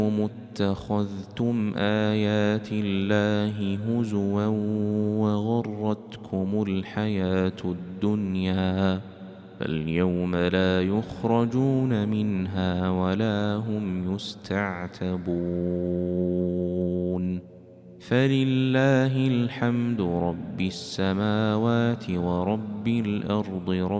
اتخذتم آيات الله هزوا وغرتكم الحياة الدنيا فاليوم لا يخرجون منها ولا هم يستعتبون فلله الحمد رب السماوات ورب الأرض